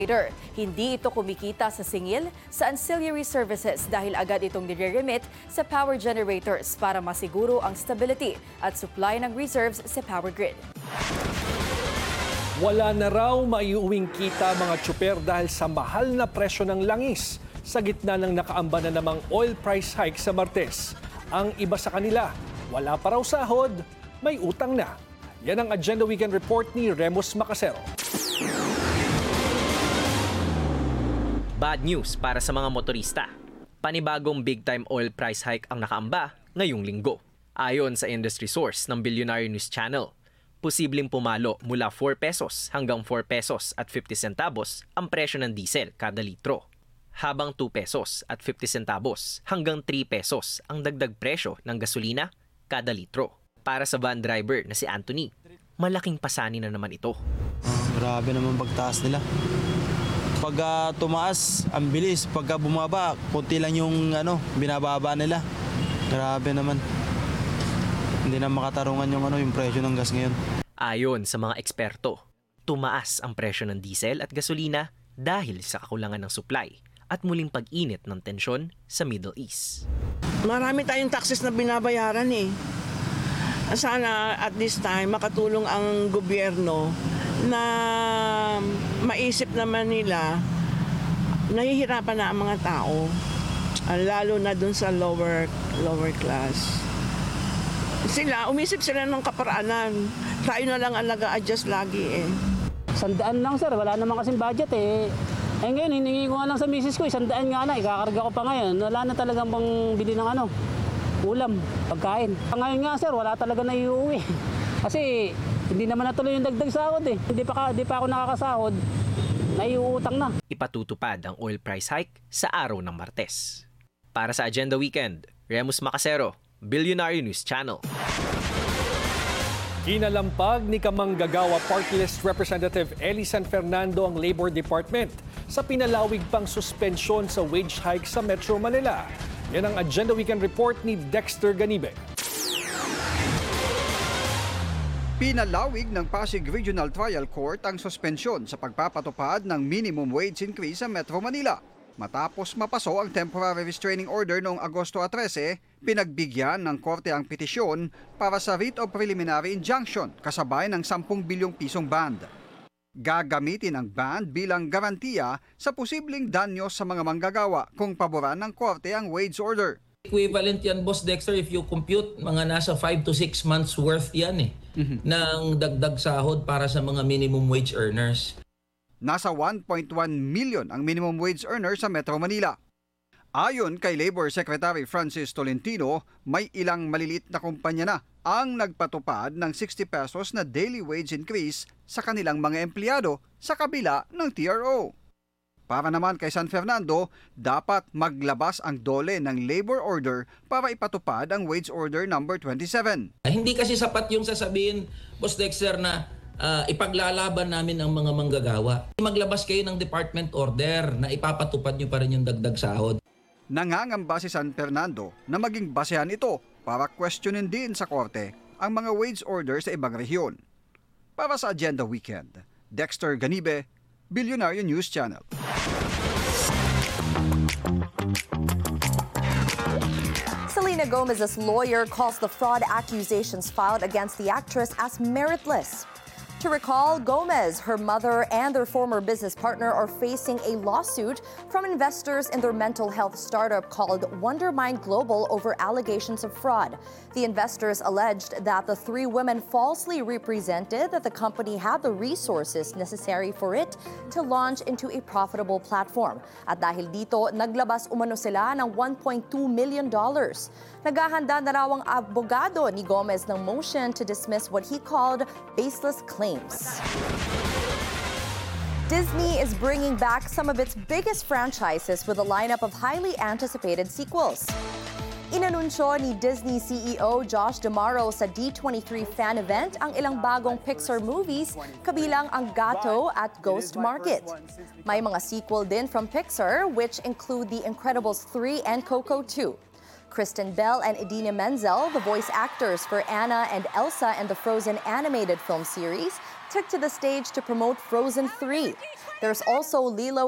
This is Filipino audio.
Hindi ito kumikita sa singil sa ancillary services dahil agad itong nire-remit sa power generators para masiguro ang stability at supply ng reserves sa power grid. Wala na raw maiuwing kita mga tsuper dahil sa mahal na presyo ng langis sa gitna ng nakaamba na namang oil price hike sa Martes. Ang iba sa kanila, wala pa raw sahod, may utang na. Yan ang Agenda Weekend Report ni Remus Macasero. Bad news para sa mga motorista. Panibagong big-time oil price hike ang nakaamba ngayong linggo. Ayon sa industry source ng Billionaire News Channel, posibleng pumalo mula 4 pesos hanggang 4 pesos at 50 centavos ang presyo ng diesel kada litro. Habang 2 pesos at 50 centavos hanggang 3 pesos ang dagdag presyo ng gasolina kada litro. Para sa van driver na si Anthony, malaking pasanin na naman ito. Grabe naman pagtaas nila. Pagka tumaas, ang bilis. Pagka bumaba, konti lang yung binababa nila. Grabe naman. Hindi na makatarungan yung presyo ng gas ngayon. Ayon sa mga eksperto, tumaas ang presyo ng diesel at gasolina dahil sa kakulangan ng supply at muling pag-init ng tensyon sa Middle East. Marami tayong taxes na binabayaran eh. Sana at this time makatulong ang gobyerno na maisip naman nila, nahihirapan na ang mga tao, lalo na dun sa lower class. Umisip sila ng kaparaanan. Tayo na lang ang nag-a-adjust lagi eh. 100 lang sir, wala naman kasing budget eh. Ngayon, hiningi ko nga lang sa misis ko, 100 nga na, ikakarga ko pa ngayon. Wala na talagang pang bili ng ulam, pagkain. Ngayon nga sir, wala talaga na iuwi. Kasi hindi naman natuloy yung dagdag sahod eh. Hindi pa ako nakakasahod, naiuutang na. Ipatutupad ang oil price hike sa araw ng Martes. Para sa Agenda Weekend, Remus Macasero, Billionaire News Channel. Kinalampag ni Kamanggagawa Party List Representative Eli San Fernando ang Labor Department sa pinalawig pang suspensyon sa wage hike sa Metro Manila. Yan ang Agenda Weekend Report ni Dexter Ganibe. Pinalawig ng Pasig Regional Trial Court ang suspensyon sa pagpapatupad ng minimum wage increase sa Metro Manila. Matapos mapaso ang temporary restraining order noong Agosto 13, pinagbigyan ng korte ang petisyon para sa writ of preliminary injunction kasabay ng 10 bilyong pisong bond. Gagamitin ang bond bilang garantiya sa posibleng danyo sa mga manggagawa kung paboran ng korte ang wage order. Equivalent yan, Boss Dexter, if you compute, mga nasa 5 to 6 months worth yan ng dagdag sahod para sa mga minimum wage earners. Nasa 1.1 million ang minimum wage earner sa Metro Manila. Ayon kay Labor Secretary Francis Tolentino, may ilang maliliit na kumpanya na ang nagpatupad ng 60 pesos na daily wage increase sa kanilang mga empleyado sa kabila ng TRO. Para naman kay San Fernando, dapat maglabas ang DOLE ng labor order para ipatupad ang wage order number 27. Hindi kasi sapat yung sasabihin, Boss Dexter, na ipaglalaban namin ang mga manggagawa. Maglabas kayo ng department order na ipapatupad nyo pa rin yung dagdag sahod. Nangangamba si San Fernando na maging basehan ito para questionin din sa korte ang mga wage order sa ibang rehiyon. Para sa Agenda Weekend, Dexter Ganibe, Billionaire News Channel. Selena Gomez's lawyer calls the fraud accusations filed against the actress as meritless. To recall, Gomez, her mother, and their former business partner are facing a lawsuit from investors in their mental health startup called Wondermind Global over allegations of fraud. The investors alleged that the three women falsely represented that the company had the resources necessary for it to launch into a profitable platform. At dahil dito, naglabas umano sila ng $1.2 million. Naghahanda na raw ang abogado ni Gomez ng motion to dismiss what he called baseless claims. Disney is bringing back some of its biggest franchises with a lineup of highly anticipated sequels. Inanunsyo ni Disney CEO Josh D'Amaro sa D23 fan event ang ilang bagong Pixar movies, kabilang ang Gato at Ghost Market. May mga sequel din from Pixar, which include The Incredibles 3 and Coco 2. Kristen Bell and Idina Menzel, the voice actors for Anna and Elsa in the Frozen animated film series, took to the stage to promote Frozen 3. There's also Lilo